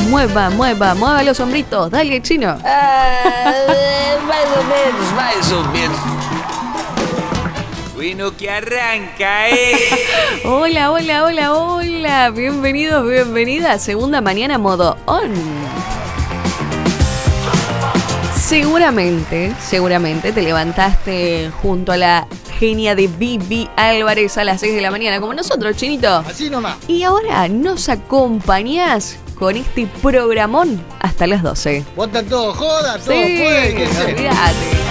Mueva los hombritos. Dale, chino. Más o menos. Bueno, que arranca, Hola. Bienvenidos, bienvenidas. Segunda mañana modo on. Seguramente te levantaste junto a la genia de Vivi Álvarez a las 6 de la mañana, como nosotros, Chinito. Así nomás. Y ahora nos acompañás con este programón hasta las 12. Bota todo, joda, todo Sí, puede. olvídate.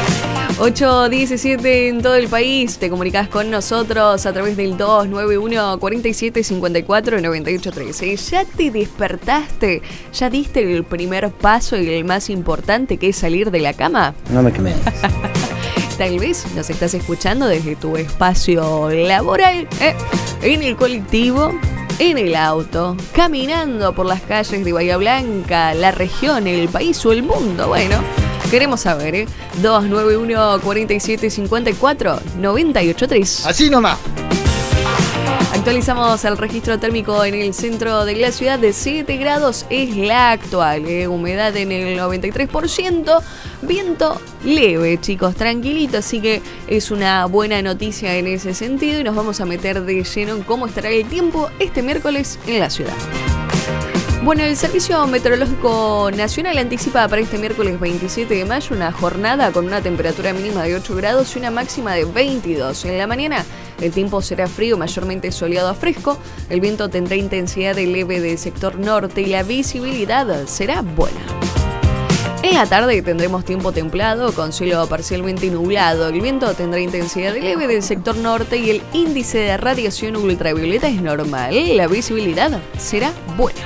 8:17 en todo el país. Te comunicás con nosotros a través del 291 47 54 98 13. ¿Ya te despertaste? ¿Ya diste el primer paso y el más importante, que es salir de la cama? No me quemes. Tal vez nos estás escuchando desde tu espacio laboral, en el colectivo, en el auto, caminando por las calles de Bahía Blanca, la región, el país o el mundo. Bueno, queremos saber, 291 47 54 98 3. Así nomás. Actualizamos el registro térmico en el centro de la ciudad de 7 grados, es la actual, humedad en el 93%, viento leve, chicos, tranquilito, así que es una buena noticia en ese sentido y nos vamos a meter de lleno en cómo estará el tiempo este miércoles en la ciudad. Bueno, el Servicio Meteorológico Nacional anticipa para este miércoles 27 de mayo una jornada con una temperatura mínima de 8 grados y una máxima de 22. En la mañana el tiempo será frío, mayormente soleado a fresco, el viento tendrá intensidad de leve del sector norte y la visibilidad será buena. En la tarde tendremos tiempo templado con cielo parcialmente nublado. El viento tendrá intensidad de leve del sector norte y el índice de radiación ultravioleta es normal. La visibilidad será buena.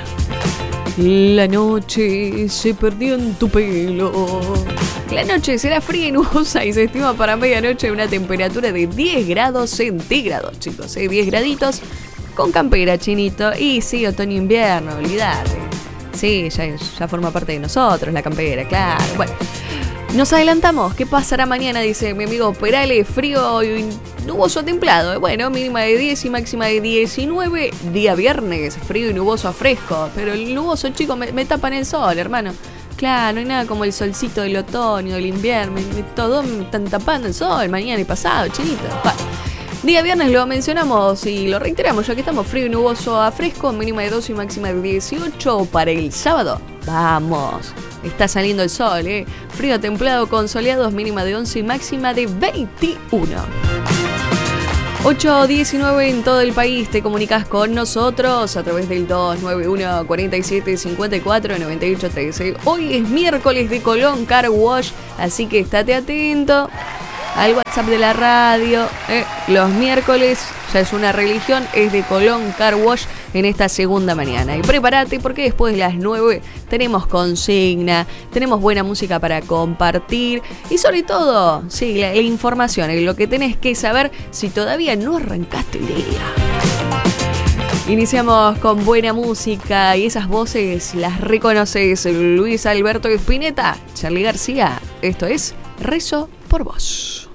La noche se perdió en tu pelo. La noche será fría y nubosa y se estima para medianoche una temperatura de 10 grados centígrados, chicos. 10 graditos con campera, Chinito. Y sí, otoño-invierno, olvidate. Sí, ya forma parte de nosotros la campera, claro. Bueno, nos adelantamos. ¿Qué pasará mañana? Dice mi amigo Perales, frío y nuboso templado. Bueno, mínima de 10 y máxima de 19. Día viernes, frío y nuboso a fresco. Pero el nuboso, chicos, me tapan el sol, hermano. Claro, no hay nada como el solcito del otoño, del invierno. Todo me están tapando el sol mañana y pasado, Chinito. Bueno. Día viernes lo mencionamos y lo reiteramos, ya que estamos frío y nuboso a fresco, mínima de 12 y máxima de 18 para el sábado. Vamos, está saliendo el sol, frío templado con soleados, mínima de 11 y máxima de 21. 8:19 en todo el país, te comunicas con nosotros a través del 291 47 54 98 13. Hoy es miércoles de Colón Car Wash, así que estate atento al WhatsApp de la radio. Los miércoles ya es una religión, es de Colón Car Wash en esta segunda mañana. Y prepárate porque después de las 9 tenemos consigna, tenemos buena música para compartir y sobre todo, sí, la información, lo que tenés que saber si todavía no arrancaste el día. Iniciamos con buena música y esas voces las reconoces. Luis Alberto Spinetta, Charly García, esto es Rezo por Vos.